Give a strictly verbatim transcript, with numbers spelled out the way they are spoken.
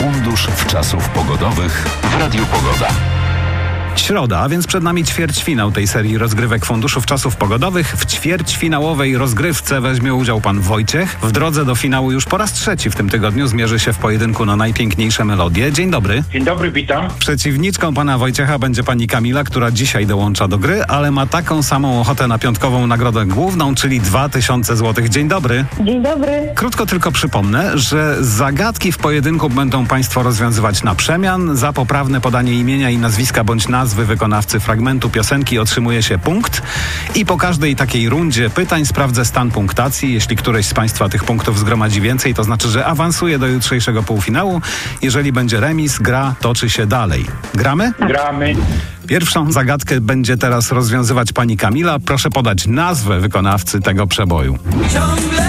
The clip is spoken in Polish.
Fundusz Wczasów Pogodowych w Radiu Pogoda. Środa, a więc przed nami ćwierćfinał tej serii rozgrywek Funduszów Czasów Pogodowych. W ćwierćfinałowej rozgrywce weźmie udział pan Wojciech. W drodze do finału już po raz trzeci w tym tygodniu zmierzy się w pojedynku na najpiękniejsze melodie. Dzień dobry. Dzień dobry, witam. Przeciwniczką pana Wojciecha będzie pani Kamila, która dzisiaj dołącza do gry, ale ma taką samą ochotę na piątkową nagrodę główną, czyli dwa tysiące złotych. Dzień dobry. Dzień dobry. Krótko tylko przypomnę, że zagadki w pojedynku będą państwo rozwiązywać na przemian. Za poprawne podanie imienia i nazwiska bądź nazwy wykonawcy fragmentu piosenki otrzymuje się punkt i po każdej takiej rundzie pytań sprawdzę stan punktacji. Jeśli któreś z państwa tych punktów zgromadzi więcej, to znaczy, że awansuje do jutrzejszego półfinału. Jeżeli będzie remis, gra toczy się dalej. Gramy? Gramy. Pierwszą zagadkę będzie teraz rozwiązywać pani Kamila. Proszę podać nazwę wykonawcy tego przeboju. Ciągle